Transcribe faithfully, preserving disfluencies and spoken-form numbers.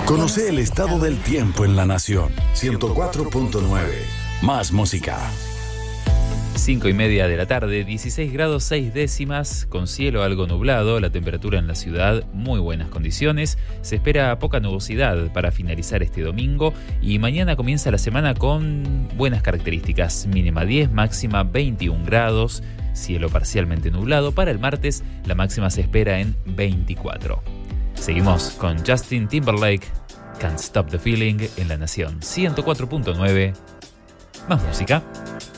Conoce el estado del tiempo en la nación. ciento cuatro punto nueve. Más música. Cinco y media de la tarde, dieciséis grados seis décimas, con cielo algo nublado, la temperatura en la ciudad muy buenas condiciones, se espera poca nubosidad para finalizar este domingo y mañana comienza la semana con buenas características, mínima diez, máxima veintiún grados, cielo parcialmente nublado. Para el martes la máxima se espera en veinticuatro. Seguimos con Justin Timberlake, Can't Stop the Feeling en La Nación ciento cuatro punto nueve. Más música.